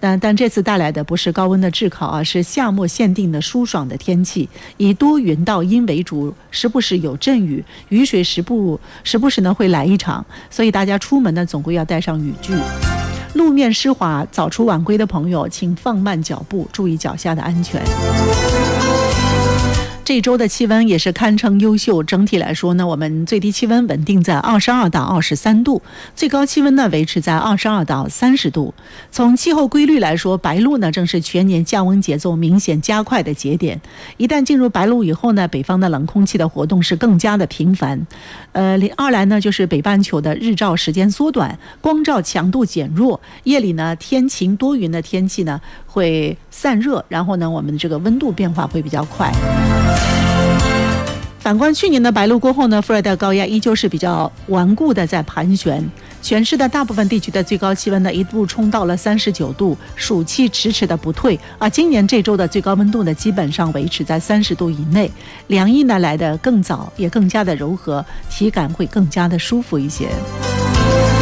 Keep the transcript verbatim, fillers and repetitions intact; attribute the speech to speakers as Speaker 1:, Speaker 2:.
Speaker 1: 但但这次带来的不是高温的炙烤啊，是夏末限定的舒爽的天气，以多云到阴为主，时不时有阵雨，雨水时不时不时呢会来一场，所以大家出门呢总归要带上雨具。路面湿滑，早出晚归的朋友请放慢脚步，注意脚下的安全。这周的气温也是堪称优秀，整体来说呢，我们最低气温稳定在二十二到二十三度，最高气温呢维持在二十二到三十度。从气候规律来说，白露呢正是全年降温节奏明显加快的节点。一旦进入白露以后呢，北方的冷空气的活动是更加的频繁。呃，二来呢就是北半球的日照时间缩短，光照强度减弱，夜里呢天晴多云的天气呢会散热，然后呢我们的这个温度变化会比较快。反观去年的白露过后呢，副热带高压依旧是比较顽固的在盘旋，全市的大部分地区的最高气温呢一度冲到了三十九度，暑气迟迟的不退啊。今年这周的最高温度呢基本上维持在三十度以内，凉意呢来得更早，也更加的柔和，体感会更加的舒服一些。